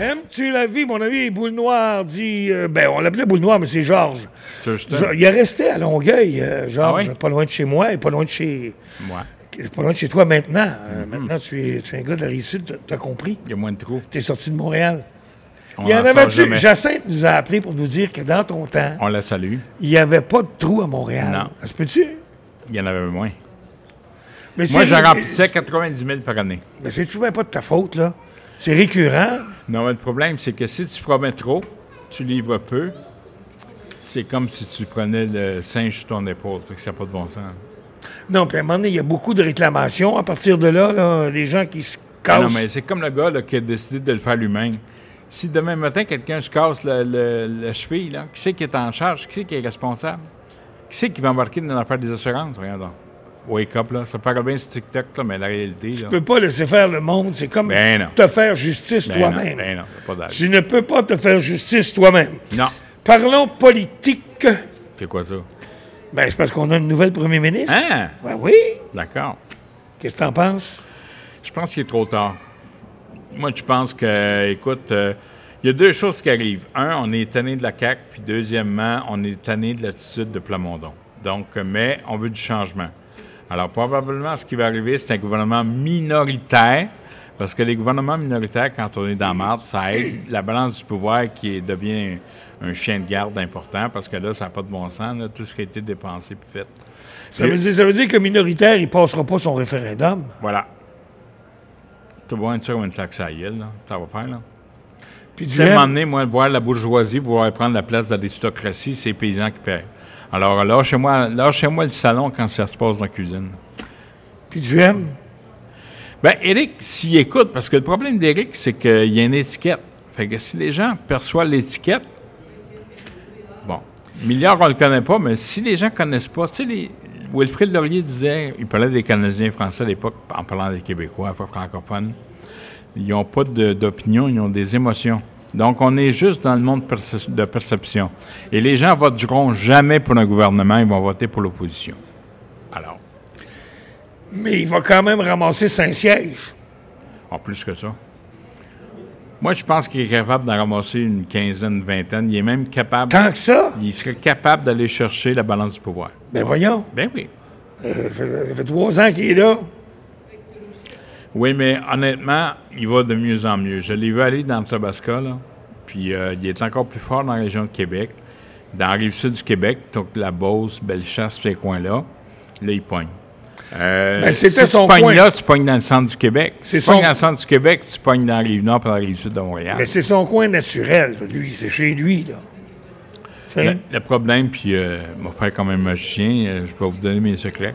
Aimes-tu la vie, mon ami? Boule Noire dit... on l'appelait Boule Noire, mais c'est Georges. Il est resté à Longueuil, Georges, pas loin de chez moi et pas loin de chez... Moi. Pas loin de chez toi maintenant. Maintenant, tu es un gars de la Rive-Sud, tu as compris. Il y a moins de trous. Tu es sorti de Montréal. Il y en avait-tu? Jacinthe nous a appelé pour nous dire que dans ton temps... On la salue. Il n'y avait pas de trous à Montréal. Non. Ça se peut-tu? Il y en avait moins. Mais moi, j'en remplissais 90 000 par année. Mais c'est toujours pas de ta faute, là. C'est récurrent. Non, mais le problème, c'est que si tu promets trop, tu livres peu. C'est comme si tu prenais le singe sur ton épaule. Ça n'a pas de bon sens. Non, puis à un moment donné, il y a beaucoup de réclamations. À partir de là, les gens qui se cassent... Non, mais c'est comme le gars là, qui a décidé de le faire lui-même. Si demain matin, quelqu'un se casse la cheville, là, qui c'est qui est en charge? Qui c'est qui est responsable? Qui c'est qui va embarquer dans l'affaire des assurances? Regarde donc. Wake up, là. Ça paraît bien sur TikTok, là, mais la réalité, Tu là... peux pas laisser faire le monde. C'est comme te faire justice toi-même. Non, pas d'âge. Tu ne peux pas te faire justice toi-même. Non. Parlons politique. C'est quoi ça? C'est parce qu'on a une nouvelle premier ministre. Hein? Ben oui. D'accord. Qu'est-ce que t'en penses? Je pense qu'il est trop tard. Moi, je pense que, écoute, il y a deux choses qui arrivent. Un, on est tanné de la CAQ, puis deuxièmement, on est tanné de l'attitude de Plamondon. Donc, mais on veut du changement. Alors, probablement, ce qui va arriver, c'est un gouvernement minoritaire, parce que les gouvernements minoritaires, quand on est dans la marde, ça aide la balance du pouvoir devient un chien de garde important, parce que là, ça n'a pas de bon sens, là, tout ce qui a été dépensé puis fait. Ça veut dire que minoritaire, il ne passera pas son référendum. Voilà. Tu vas être sûr comme une claque à la gueule, là. Ça va faire, là. Puis à un moment donné, moi, voir la bourgeoisie vouloir prendre la place de l'aristocratie, c'est les paysans qui paient. Alors, lâchez-moi le salon quand ça se passe dans la cuisine. Puis tu aimes? Éric, s'il écoute, parce que le problème d'Éric, c'est qu'il y a une étiquette. Fait que si les gens perçoivent l'étiquette, Milliard, on le connaît pas, mais si les gens connaissent pas, tu sais, Wilfrid Laurier disait, il parlait des Canadiens français à l'époque, en parlant des Québécois, francophones, ils n'ont pas d'opinion, ils ont des émotions. Donc, on est juste dans le monde de perception. Et les gens voteront jamais pour un gouvernement, ils vont voter pour l'opposition. Alors. Mais il va quand même ramasser 5 sièges. En plus que ça. Moi, je pense qu'il est capable d'en ramasser une quinzaine, une vingtaine. Il est même capable... Tant que ça? Il serait capable d'aller chercher la balance du pouvoir. Voyons. Oui. Ça fait 3 ans qu'il est là. Oui, mais honnêtement, il va de mieux en mieux. Je l'ai vu aller dans le Tabasco, là, puis il est encore plus fort dans la région de Québec. Dans la rive-sud du Québec, donc la Beauce, Bellechasse, ces coins-là, là, il pogne. C'était si son tu pognes coin. là, tu pognes dans le centre du Québec. Si tu pognes dans le centre du Québec, tu pognes dans la Rive-Nord et la Rive-Sud de Montréal. Mais c'est son coin naturel, lui. C'est chez lui, là. Le problème, puis mon frère comme un magicien, je vais vous donner mes secrets.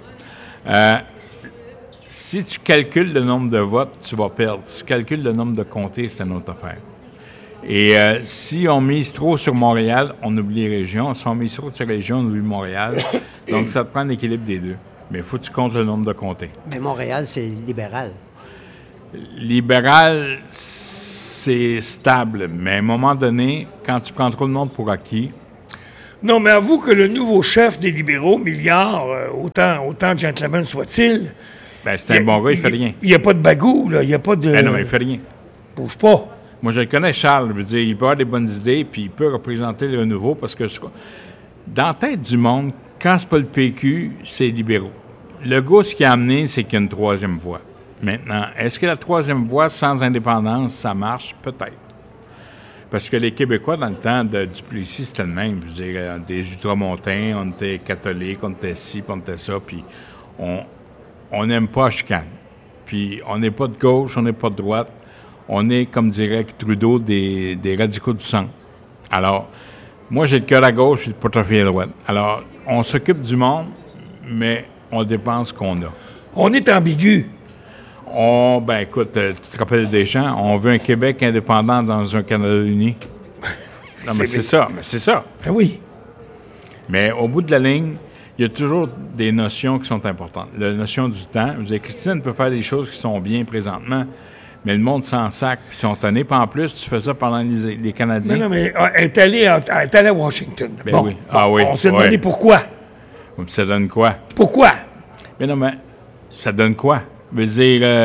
Si tu calcules le nombre de votes, tu vas perdre. Si tu calcules le nombre de comtés, c'est une autre affaire. Et si on mise trop sur Montréal, on oublie les régions. Si on mise trop sur les régions, on oublie Montréal. Donc, ça te prend l'équilibre des deux. Mais il faut que tu comptes le nombre de comtés. Mais Montréal, c'est libéral. Libéral, c'est stable. Mais à un moment donné, quand tu prends trop de monde pour acquis... Non, mais avoue que le nouveau chef des libéraux, Milliard, autant gentleman soit-il... c'est un bon gars, il fait rien. Il n'y a pas de bagou, là. Il n'y a pas de... non, mais il fait rien. Bouge pas. Moi, je le connais, Charles. Je veux dire, il peut avoir des bonnes idées, puis il peut représenter le renouveau, parce que dans la tête du monde, quand c'est pas le PQ, c'est les libéraux. Le gars, ce qu'il a amené, c'est qu'il y a une troisième voie. Maintenant, est-ce que la troisième voie, sans indépendance, ça marche? Peut-être. Parce que les Québécois, dans le temps de Duplessis, c'était le même. Je veux dire, des ultramontains, on était catholiques, on était ci, puis on était ça, puis on n'aime pas la chicane. Puis on n'est pas de gauche, on n'est pas de droite. On est, comme dirait Trudeau, des radicaux du centre. Alors, moi, j'ai le cœur à gauche et le portefeuille à droite. Alors, on s'occupe du monde, mais on dépense ce qu'on a. On est ambigu. Écoute, tu te rappelles des gens, on veut un Québec indépendant dans un Canada uni. Non, mais c'est ça. Ben oui. Mais au bout de la ligne, il y a toujours des notions qui sont importantes. La notion du temps. Je veux dire, Christine peut faire des choses qui sont bien présentement, mais le monde s'en sac, puis ils sont tannés. Puis en plus, tu fais ça pendant les Canadiens. Non, mais elle est allée à Washington. Oui. Oui. On s'est demandé pourquoi. Ça donne quoi? Pourquoi? Mais non, mais ça donne quoi? Je veux dire,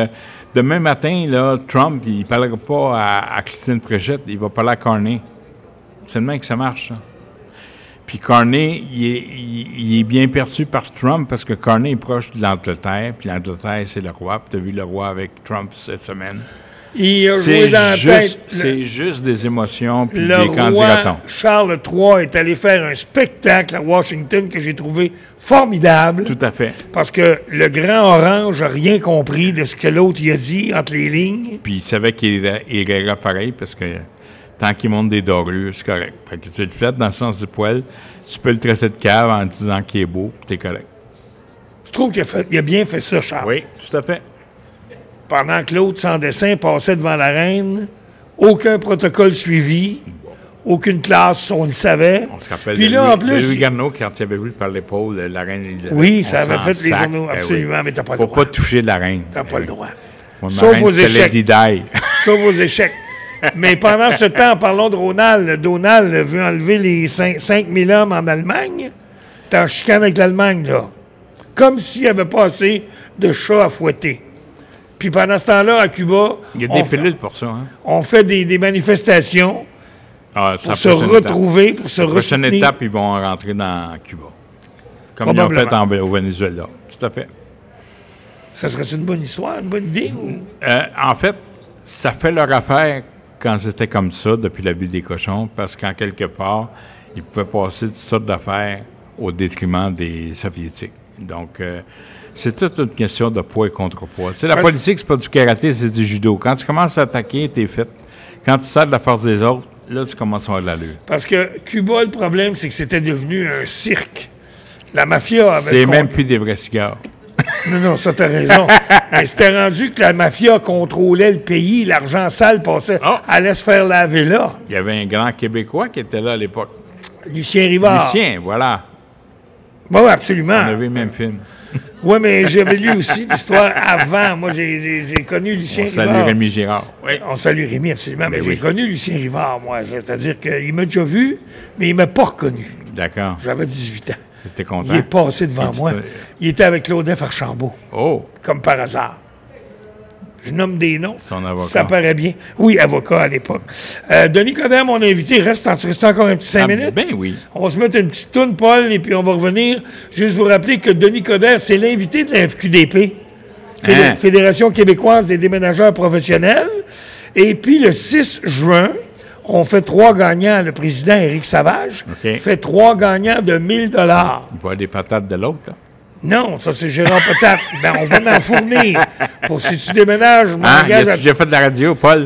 Demain matin, là, Trump, il ne parlera pas à Christine Fréchette, il va parler à Carney. C'est le même que ça marche, ça. Puis Carney, il est bien perçu par Trump parce que Carney est proche de l'Angleterre, puis l'Angleterre, c'est le roi. Puis tu as vu le roi avec Trump cette semaine. Il a joué dans la tête. C'est juste des émotions puis le des roi candidatons. Charles III est allé faire un spectacle à Washington que j'ai trouvé formidable. Tout à fait. Parce que le grand orange n'a rien compris de ce que l'autre y a dit entre les lignes. Puis il savait qu'il irait pareil parce que tant qu'il monte des dorures, c'est correct. Fait que tu le flattes dans le sens du poil, tu peux le traiter de cave en disant qu'il est beau, puis t'es correct. Je trouve qu'il a bien fait ça, Charles. Oui, tout à fait. Pendant que l'autre, sans dessin, passait devant la reine, aucun protocole suivi, aucune classe, on le savait. On se rappelle Puis de là, en plus, Louis Garneau, quand il avait vu par l'épaule la reine Élisabeth. Oui, ça avait fait les journaux, absolument, mais t'as pas le droit. Faut pas toucher la reine. T'as pas le droit. Sauf aux échecs. Sauf aux échecs. Mais pendant ce temps, parlons de Ronald. Donald veut enlever les 5000 hommes en Allemagne. T'es en chicane avec l'Allemagne, là. Comme s'il n'y avait pas assez de chats à fouetter. Puis pendant ce temps-là, à Cuba... Il y a des pilules pour ça, hein? On fait des manifestations pour se retrouver, pour se la prochaine resoutenir. étape, ils vont rentrer dans Cuba. Comme ils ont fait au Venezuela. Tout à fait. Ça serait une bonne histoire, une bonne idée? Ou? En fait, ça fait leur affaire quand c'était comme ça, depuis la vie des cochons, parce qu'en quelque part, ils pouvaient passer toutes sortes d'affaires au détriment des Soviétiques. Donc, c'est toute une question de poids et contrepoids. Tu sais, la politique, c'est pas du karaté, c'est du judo. Quand tu commences à attaquer, t'es fait. Quand tu sers de la force des autres, là, tu commences à avoir de l'allure. Parce que Cuba, le problème, c'est que c'était devenu un cirque. La mafia avait... C'est même plus des vrais cigares. Non, ça, t'as raison. Mais c'était rendu que la mafia contrôlait le pays, l'argent sale passait, allait se faire laver là. Il y avait un grand Québécois qui était là à l'époque. Lucien Rivard. Lucien, voilà. Oui, absolument. On a vu le même film. Oui, mais j'avais lu aussi l'histoire avant. Moi, j'ai connu Lucien Rivard. On salue Rémi Girard. Oui. On salue Rémi, absolument. Mais j'ai connu Lucien Rivard, moi. C'est-à-dire qu'il m'a déjà vu, mais il ne m'a pas reconnu. D'accord. J'avais 18 ans. T'étais content? Il est passé devant moi. Il était avec Claudette Archambault. Oh! Comme par hasard. Je nomme des noms. Son avocat. Ça paraît bien. Oui, avocat à l'époque. Denis Coderre, mon invité, reste encore un petit 5 minutes. Ben oui. On va se mettre une petite toune, Paul, et puis on va revenir. Juste vous rappeler que Denis Coderre, c'est l'invité de la FQDP, Fédération québécoise des déménageurs professionnels. Et puis le 6 juin, on fait 3 gagnants. Le président Éric Savage fait 3 gagnants de 1 000 $. Il voit des patates de l'autre, là. Non, ça, c'est Gérard Patate. Ben, on va en fournir. Pour si tu déménages, je m'engage à... Tu as fait de la radio, Paul?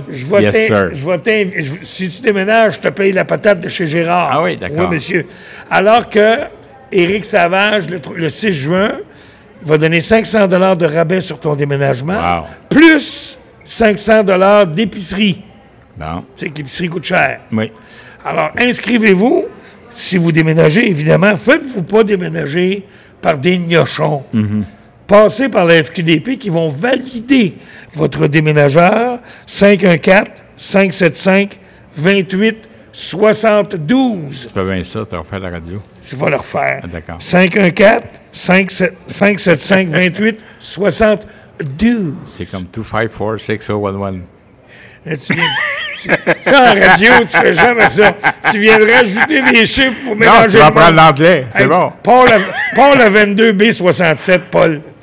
Si tu déménages, je te paye la patate de chez Gérard. Ah oui, d'accord. Oui, monsieur. Alors que Éric Savage, le 6 juin, va donner 500 $ de rabais sur ton déménagement, plus 500 $ d'épicerie. Bon. Tu sais que l'épicerie coûte cher. Oui. Alors, inscrivez-vous. Si vous déménagez, évidemment, faites-vous pas déménager par des gnochons. Passez par la FQDP qui vont valider votre déménageur. 514-575-2872. Tu fais bien ça, tu vas refaire la radio. Je vais le refaire. Ah, d'accord. 514-575-2872. C'est comme 254-6011. Ça, en radio, tu fais jamais ça. Tu viendrais ajouter des chiffres pour mélanger. Non, tu vas prendre l'anglais, c'est bon. Paul à 22B67, Paul.